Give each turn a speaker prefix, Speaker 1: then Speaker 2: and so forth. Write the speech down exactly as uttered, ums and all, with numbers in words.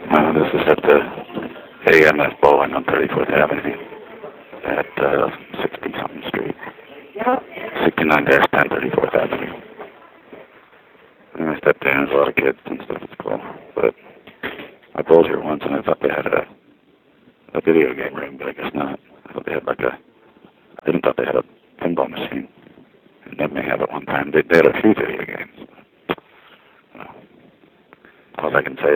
Speaker 1: Uh, this is at the A M F Bowling on thirty-fourth Avenue at uh, sixty-something Street. sixty-nine dash ten, thirty-fourth Avenue. And I stepped in, there's a lot of kids and stuff, it's cool. But I bowled here once and I thought they had a, a video game room, but I guess not. I thought they had like a, I didn't thought they had a pinball machine. And then they have it one time. They, they had a few video